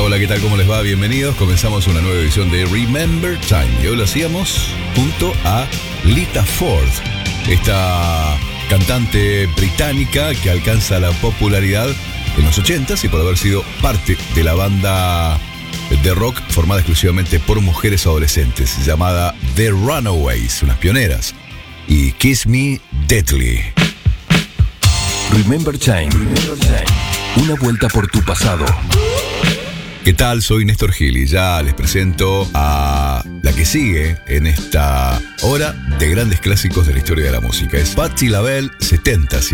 Hola, ¿qué tal? ¿Cómo les va? Bienvenidos. Comenzamos una nueva edición de Remember Time. Y hoy lo hacíamos junto a Lita Ford, esta cantante británica que alcanza la popularidad en los 80s y por haber sido parte de la banda de rock formada exclusivamente por mujeres adolescentes, llamada The Runaways, unas pioneras, y Kiss Me Deadly. Remember Time. Una vuelta por tu pasado. ¿Qué tal? Soy Néstor Gil y ya les presento a la que sigue en esta hora de grandes clásicos de la historia de la música. Es Patti LaBelle 70s.